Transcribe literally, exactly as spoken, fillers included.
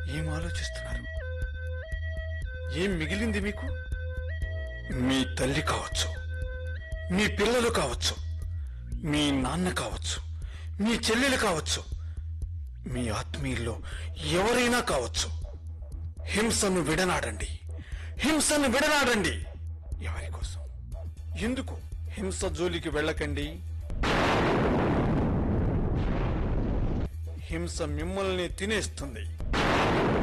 ఏం ఆలోచిస్తున్నారు? ఏం మిగిలింది మీకు? మీ తల్లి కావచ్చు, మీ పిల్లలు కావచ్చు, మీ నాన్న కావచ్చు, మీ చెల్లెలు కావచ్చు, మీ ఆత్మీయుల్లో ఎవరైనా కావచ్చు. హింసను విడనాడండి, హింసను విడనాడండి. ఎవరి కోసం, ఎందుకు? హింస జోలికి వెళ్ళకండి. హింస మిమ్మల్ని తినేస్తుంది.